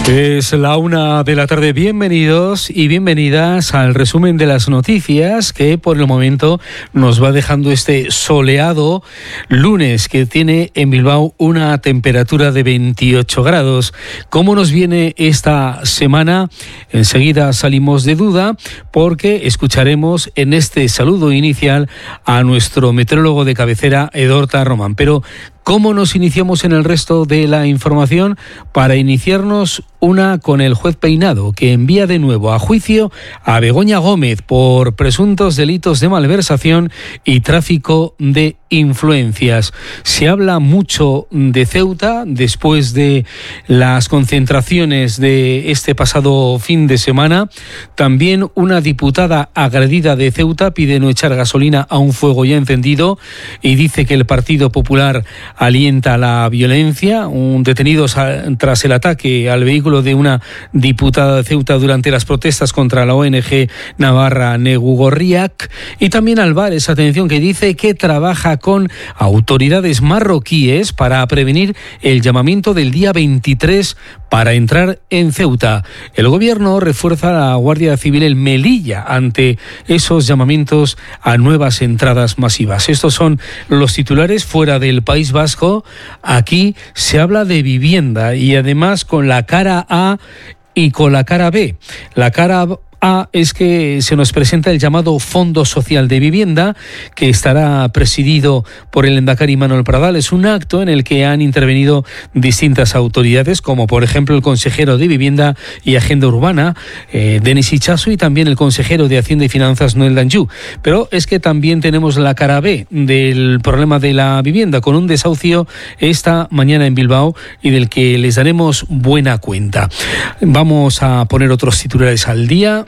Es la 1 de la tarde. Bienvenidos y bienvenidas al resumen de las noticias que por el momento nos va dejando este soleado lunes que tiene en Bilbao una temperatura de 28 grados. ¿Cómo nos viene esta semana? Enseguida salimos de duda porque escucharemos en este saludo inicial a nuestro meteorólogo de cabecera, Edorta Román. Pero ¿cómo nos iniciamos en el resto de la información? Para iniciarnos, una con el juez Peinado, que envía de nuevo a juicio a Begoña Gómez por presuntos delitos de malversación y tráfico de influencias. Se habla mucho de Ceuta después de las concentraciones de este pasado fin de semana. También una diputada agredida de Ceuta pide no echar gasolina a un fuego ya encendido y dice que el Partido Popular alienta la violencia. Un detenido tras el ataque al vehículo de una diputada de Ceuta durante las protestas contra la ONG navarra Negu Gorriak. Y también Álvarez, atención, que dice que trabaja con autoridades marroquíes para prevenir el llamamiento del día 23 para entrar en Ceuta. El gobierno refuerza a la Guardia Civil en Melilla ante esos llamamientos a nuevas entradas masivas. Estos son los titulares. Fuera del País Vasco, aquí se habla de vivienda y además con la cara A y con la cara B. La cara A es que se nos presenta el llamado Fondo Social de Vivienda, que estará presidido por el lehendakari Manuel Pradal. Es un acto en el que han intervenido distintas autoridades, como por ejemplo el consejero de Vivienda y Agenda Urbana, Denis Itxaso, y también el consejero de Hacienda y Finanzas, Noel Danjou. Pero es que también tenemos la cara B del problema de la vivienda, con un desahucio esta mañana en Bilbao y del que les daremos buena cuenta. Vamos a poner otros titulares al día.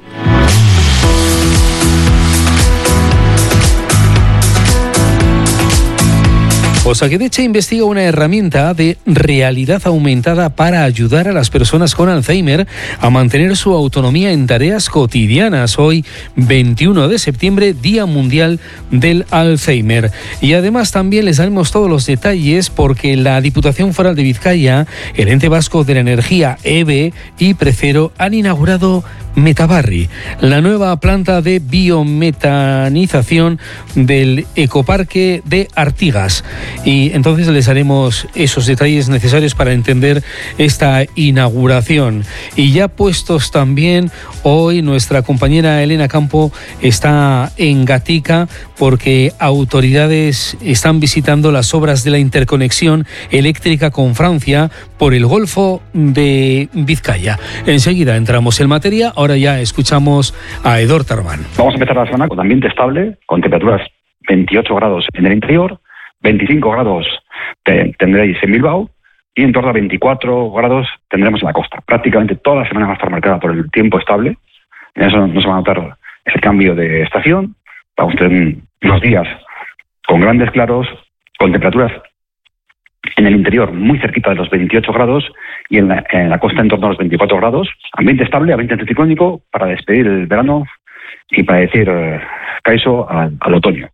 Osakidetza investiga una herramienta de realidad aumentada para ayudar a las personas con Alzheimer a mantener su autonomía en tareas cotidianas. Hoy, 21 de septiembre, Día Mundial del Alzheimer. Y además también les daremos todos los detalles porque la Diputación Foral de Vizcaya, el Ente Vasco de la Energía, EVE y Precero han inaugurado Metabarri, la nueva planta de biometanización del ecoparque de Artigas. Y entonces les haremos esos detalles necesarios para entender esta inauguración. Y ya puestos también, hoy nuestra compañera Elena Campo está en Gatica porque autoridades están visitando las obras de la interconexión eléctrica con Francia por el Golfo de Vizcaya. Enseguida entramos en materia. Ahora ya escuchamos a Edorta Román. Vamos a empezar la semana con ambiente estable, con temperaturas 28 grados en el interior, 25 grados tendréis en Bilbao y en torno a 24 grados tendremos en la costa. Prácticamente toda la semana va a estar marcada por el tiempo estable. En eso no se va a notar el cambio de estación. Vamos a tener unos días con grandes claros, con temperaturas en el interior muy cerquita de los 28 grados y en la costa en torno a los 24 grados. Ambiente estable, ambiente anticiclónico para despedir el verano y para decir caiso al otoño.